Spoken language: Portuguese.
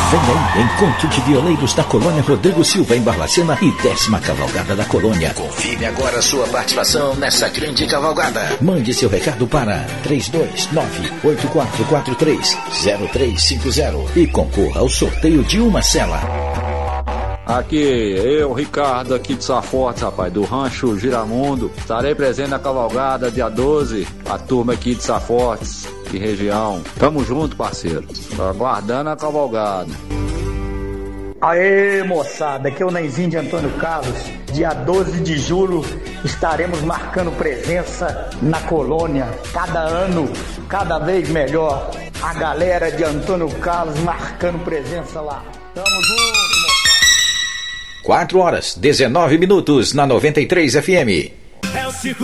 Vem aí, Encontro de Violeiros da Colônia Rodrigo Silva em Barbacena e 10ª Cavalgada da Colônia. Confirme agora sua participação nessa grande cavalgada. Mande seu recado para 329-8443-0350 e concorra ao sorteio de uma cela. Aqui, eu, Ricardo, aqui de Safortes, rapaz, do Rancho Giramundo. Estarei presente na cavalgada dia 12, a turma aqui de Safortes e região. Tamo junto, parceiro. Aguardando a cavalgada. Aê, moçada, aqui é o Nenzinho de Antônio Carlos. Dia 12 de julho estaremos marcando presença na colônia. Cada ano, cada vez melhor. A galera de Antônio Carlos marcando presença lá. Tamo junto, moçada. 4 horas, 19 minutos na 93 FM.